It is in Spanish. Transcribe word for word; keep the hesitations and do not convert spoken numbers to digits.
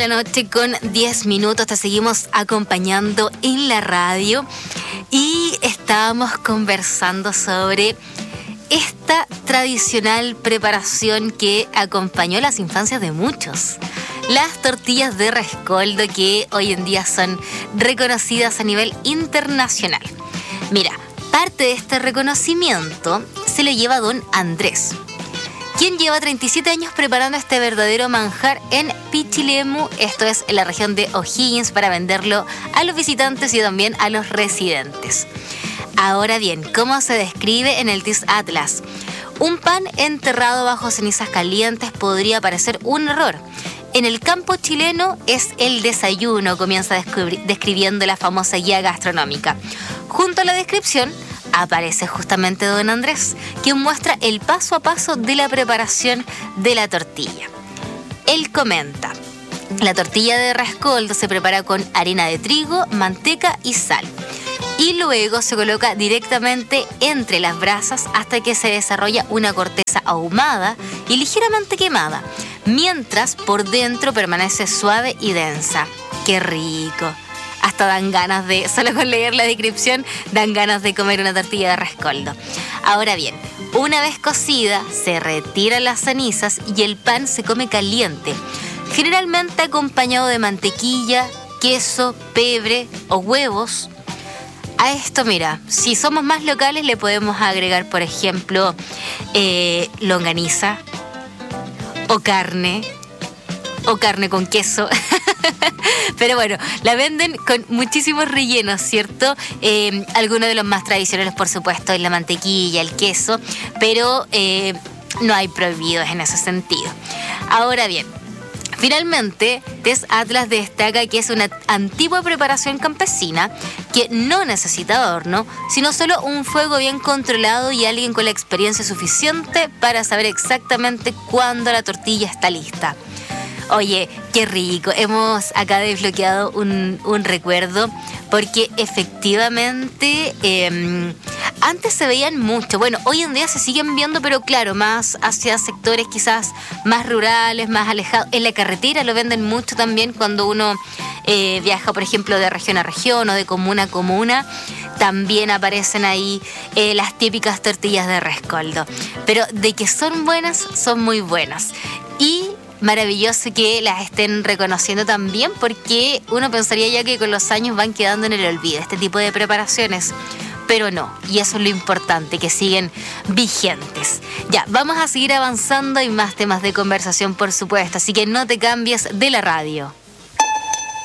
la noche con diez minutos. Te seguimos acompañando en la radio y estábamos conversando sobre esta tradicional preparación que acompañó las infancias de muchos. Las tortillas de rescoldo, que hoy en día son reconocidas a nivel internacional. Mira, parte de este reconocimiento se le lleva a don Andrés, quien lleva treinta y siete años preparando este verdadero manjar en Pichilemu, esto es en la región de O'Higgins, para venderlo a los visitantes y también a los residentes. Ahora bien, ¿cómo se describe en el T I S Atlas? Un pan enterrado bajo cenizas calientes podría parecer un error. En el campo chileno es el desayuno, comienza descubri- describiendo la famosa guía gastronómica. Junto a la descripción aparece justamente don Andrés, quien muestra el paso a paso de la preparación de la tortilla. Él comenta: la tortilla de rescoldo se prepara con harina de trigo, manteca y sal, y luego se coloca directamente entre las brasas hasta que se desarrolla una corteza ahumada y ligeramente quemada, mientras por dentro permanece suave y densa. ¡Qué rico! Hasta dan ganas de, solo con leer la descripción, dan ganas de comer una tortilla de rescoldo. Ahora bien, una vez cocida, se retiran las cenizas y el pan se come caliente, generalmente acompañado de mantequilla, queso, pebre o huevos. A esto, mira, si somos más locales le podemos agregar, por ejemplo, eh, longaniza o carne, o carne con queso. Pero bueno, la venden con muchísimos rellenos, ¿cierto? Eh, algunos de los más tradicionales, por supuesto, es la mantequilla, el queso, pero eh, no hay prohibidos en ese sentido. Ahora bien, finalmente, T I S Atlas destaca que es una antigua preparación campesina que no necesita horno, sino solo un fuego bien controlado y alguien con la experiencia suficiente para saber exactamente cuándo la tortilla está lista. Oye, qué rico. Hemos acá desbloqueado un, un recuerdo, porque efectivamente eh, antes se veían mucho. Bueno, hoy en día se siguen viendo, pero claro, más hacia sectores quizás más rurales, más alejados. En la carretera lo venden mucho también cuando uno eh, viaja, por ejemplo, de región a región o de comuna a comuna. También aparecen ahí eh, las típicas tortillas de rescoldo. Pero de que son buenas, son muy buenas. Y maravilloso que las estén reconociendo también, porque uno pensaría ya que con los años van quedando en el olvido este tipo de preparaciones, pero no, y eso es lo importante, que siguen vigentes. Ya, vamos a seguir avanzando, hay más temas de conversación, por supuesto, así que no te cambies de la radio.